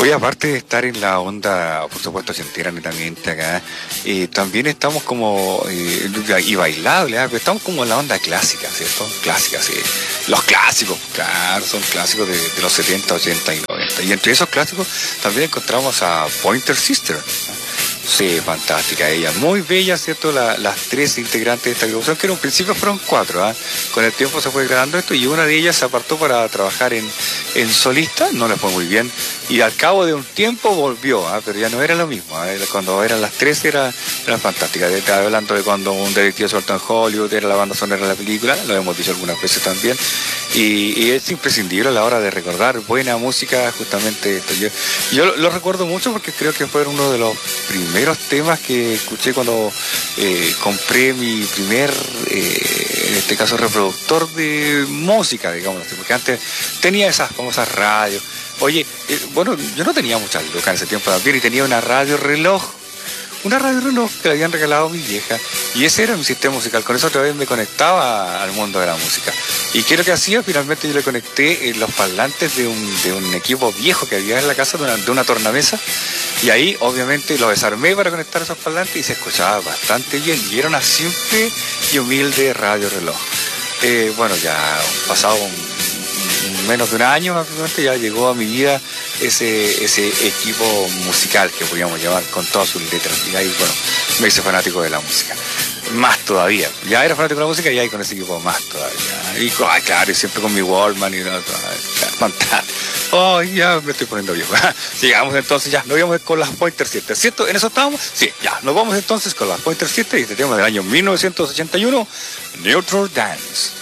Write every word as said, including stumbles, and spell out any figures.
Oye, aparte de estar en la onda, por supuesto, ochentera netamente acá, eh, también estamos como, eh, y bailable, ¿eh? Pero estamos como en la onda clásica, ¿cierto? Clásica, sí. Los clásicos, claro, son clásicos de, de los setenta, ochenta y noventa. Y entre esos clásicos también encontramos a Pointer Sister. Sí, fantástica ella, muy bella, ¿cierto? La, las tres integrantes de esta agrupación, que en un principio fueron cuatro, ¿eh? Con el tiempo se fue grabando esto y una de ellas se apartó para trabajar en, en solista, no le fue muy bien, y al cabo de un tiempo volvió, ¿eh? Pero ya no era lo mismo, ¿eh? Cuando eran las tres era, era fantástica. Estaba hablando de cuando un detective suelto en Hollywood, era la banda sonora de la película, lo hemos dicho algunas veces también, y, y es imprescindible a la hora de recordar buena música, justamente esto. Yo, yo lo, lo recuerdo mucho porque creo que fue uno de los primeros temas que escuché cuando eh, compré mi primer, eh, en este caso, reproductor de música, digamos, porque antes tenía esas famosas radios. Oye, eh, bueno, yo no tenía muchas lucas en ese tiempo también y tenía una radio reloj. Una radio reloj que le habían regalado a mi vieja y ese era mi sistema musical, con eso otra vez me conectaba al mundo de la música. ¿Y qué es lo que hacía? Finalmente yo le conecté eh, los parlantes de un, de un equipo viejo que había en la casa, de una, de una tornamesa, y ahí obviamente lo desarmé para conectar esos parlantes y se escuchaba bastante bien y era una simple y humilde radio reloj. Eh, bueno, ya pasado un menos de un año prácticamente ya llegó a mi vida ese, ese equipo musical que podríamos llamar, con todas sus letras, y ahí bueno, me hice fanático de la música, más todavía, ya era fanático de la música y ahí con ese equipo más todavía, y ay, claro, y siempre con mi Walkman y no, fantástico. Oh, ya me estoy poniendo viejo. Sigamos entonces, ya, nos vamos con las Pointer Sister, ¿cierto? ¿En eso estábamos? Sí, ya, nos vamos entonces con las Pointer Sister y este tema del año mil novecientos ochenta y uno, Neutral Dance.